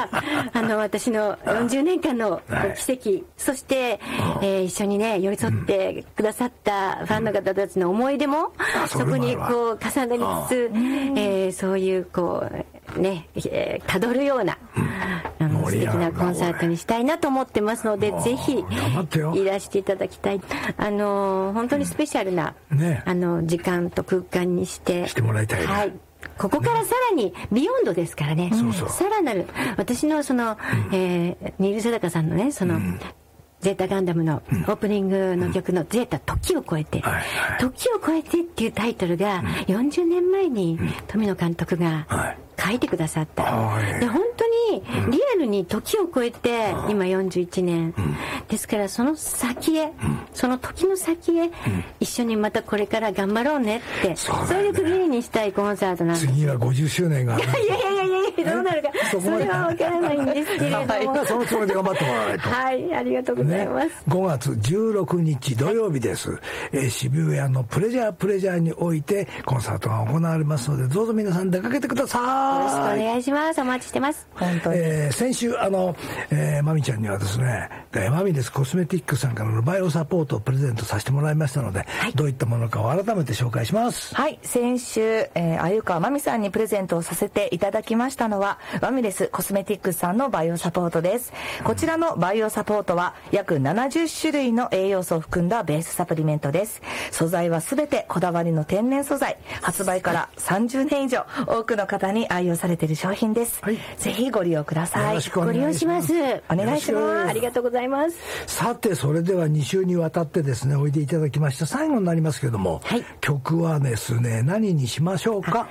私の40年間の奇跡、そして、一緒にね寄り添ってくださったファンの方たちの思い出もそこにこう重なりつつ、そういうこうねたどるような素敵なコンサートにしたいなと思ってますので、ぜひいらしていただきたい。本当にスペシャルな、時間と空間にしてもらいたい、 はい、ここからさらにビヨンドですからね、さらなる私のその、ニール・セダカさんのねその、ゼータガンダムのオープニングの曲のゼータ時を超えて、時を超えてっていうタイトルが40年前に富野監督が書いてくださった。で本当にリアルに時を超えて今41年ですから、その先へ、その時の先へ一緒にまたこれから頑張ろうねって、そういう区切りにしたいコンサートなんです。 次は50周年がいやどうなるかそれは分からないんですけれども、 そのつもりで頑張ってもらわないと。 はい、ありがとうございます、 5月16日土曜日です、渋谷のプレジャーにおいてコンサートが行われますので、どうぞ皆さん出かけてください。 よろしくお願いします。お待ちしてます。本当に、 先週まみちゃんにはですね、マミレスコスメティックさんからのバイオサポートをプレゼントさせてもらいましたので、どういったものかを改めて紹介します。 はい、先週、鮎川まみさんにプレゼントをさせていただきましたのはマミレスコスメティックさんのバイオサポートです。こちらのバイオサポートは約70種類の栄養素を含んだベースサプリメントです。素材はすべてこだわりの天然素材、発売から30年以上多くの方に愛用されている商品です、ぜひご利用ください。 ご利用します。 お願いします。 ありがとうございます。 さてそれでは2週にわたってですねおいでいただきました。最後になりますけども、曲はですね何にしましょうか。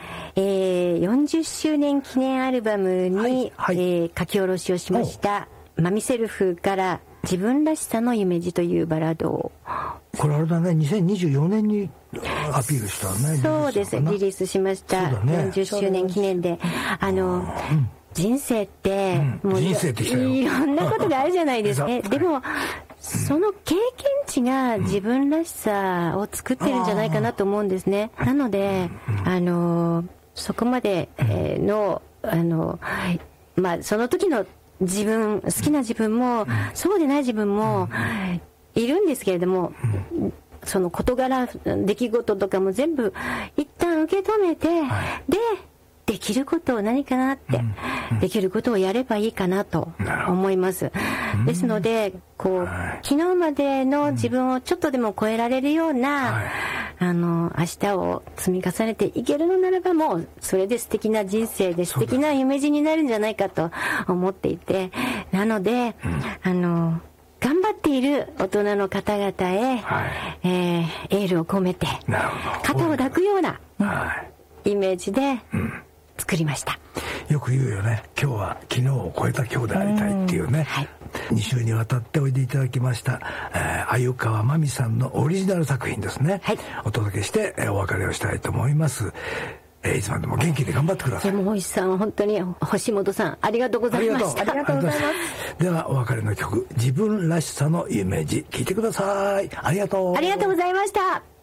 40周年記念アルバムに、書き下ろしをしましたマミセルフから自分らしさの夢路というバラードを、 これあれだね、2024年にアピールしたね。 そうです、リリースしました、40周年記念で。人生って、もういろんなことがあるじゃないですか。でもその経験値が自分らしさを作ってるんじゃないかなと思うんですね。なのでそこまでのその時の自分、好きな自分もそうでない自分もいるんですけれども、その事柄、出来事とかも全部一旦受け止めて、できることを何かなって、できることをやればいいかなと思います。ですのでこう昨日までの自分をちょっとでも超えられるような、明日を積み重ねていけるのならば、もうそれで素敵な人生で素敵な夢路になるんじゃないかと思っていて、なので頑張っている大人の方々へ、エールを込めて肩を抱くようなイメージで作りました。 よく言うよね、今日は昨日を超えた今日でありたいっていうね。2週にわたっておいでいただきました鮎川まみさんのオリジナル作品ですね、お届けしてお別れをしたいと思います。いつまでも元気で頑張ってください。 でも星さん、本当に星本さんありがとうございました。 ありがとうございます。 ではお別れの曲、自分らしさの夢路、聴いてください。ありがとうございました。